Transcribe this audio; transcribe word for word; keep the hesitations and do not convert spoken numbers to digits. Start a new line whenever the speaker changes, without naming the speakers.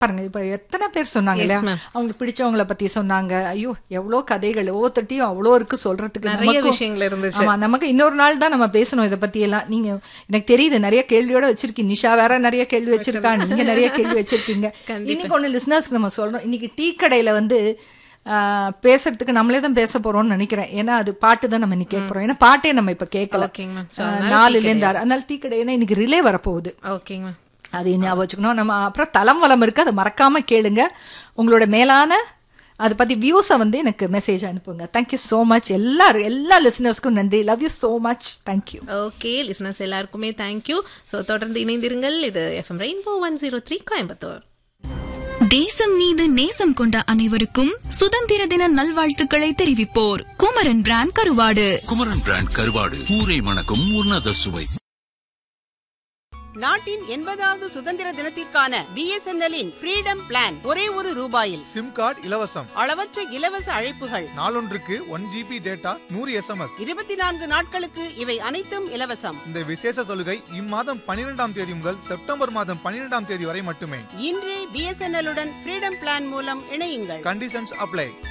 பாருங்க இப்ப எத்தனை பேர் சொன்னாங்க இல்லையா, அவங்களுக்கு பிடிச்சவங்களை பத்தி சொன்னாங்க. ஐயோ எவ்வளோ கதைகள் ஒவ்வொருத்தையும் அவ்வளோ இருக்கு சொல்றதுக்கு,
நிறைய விஷயங்கள் இருந்துச்சு.
ஆமா, நமக்கு இன்னொரு நாள் தான் நம்ம பேசணும் இதை பத்தி எல்லாம். நீங்க எனக்கு தெரியுது நிறைய கேள்வியோட வச்சிருக்கீங்க, நிஷா வேற நிறைய கேள்வி வச்சிருக்கா, நீங்க நிறைய கேள்வி வச்சிருக்கீங்க. இன்னைக்கு ஒண்ணு லிசனர்ஸ்க்கு நம்ம சொல்றோம், இன்னைக்கு டீ கடையில வந்து பேசுறதுக்கு நம்மளே தான் பேச போறோம்னு நினைக்கிறேன். ஏன்னா அது பாட்டு தான் நம்ம இன்னைக்கு கேட்க போறோம். ஏன்னா பாட்டே நம்ம இப்ப கேட்கல நாலுல இருந்து ஆறு, அதனால டீ கடையில இன்னைக்கு ரிலே வரப்போகுது.
ஓகேங்க,
அது ஞாபகம் வச்சுக்கணும். நம்ம அப்புறம் தலம் வளம் இருக்கு, அதை மறக்காம கேளுங்க. உங்களோட மேலான அதை பத்தி வியூஸை வந்து எனக்கு மெசேஜ் அனுப்புங்க. Thank you so much. எல்லாரும் எல்லா லிசனர்ஸ்க்கும் நன்றி. Love you so much. Thank you.
Okay listeners எல்லாருக்குமே தேங்க்யூ. ஸோ தொடர்ந்து இணைந்திருங்கள். இது FM rainbow one zero three Coimbatore.
தேசம் மீது நேசம் கொண்ட அனைவருக்கும் சுதந்திர தின நல்வாழ்த்துக்களை தெரிவிப்போர் குமரன் பிராண்ட் கருவாடு.
குமரன் பிராண்ட் கருவாடு ஊரை மணக்கும் உன்னத சுவை.
நாட்டின் எண்பதாவது சுதந்திர தினத்திற்கான பிஎஸ்என்எல்லின் ஃப்ரீடம் பிளான் ஒரே ஒரு ரூபாயில்.
சிம் கார்டு இலவசம்,
அளவற்ற இலவச அழைப்புகள்,
நாளொன்றுக்கு ஒன் ஜிபி டேட்டா, நூறு எஸ்எம்எஸ்,
இருபத்தி நான்கு நாட்களுக்கு இவை அனைத்தும் இலவசம்.
இந்த விசேஷ சலுகை இம்மாதம் பன்னிரெண்டாம் தேதி முதல் செப்டம்பர் மாதம் பன்னிரெண்டாம் தேதி வரை மட்டுமே.
இன்றே பிஎஸ்என்எல் உடன் ஃப்ரீடம் பிளான் மூலம் இணையுங்கள்.
Conditions apply.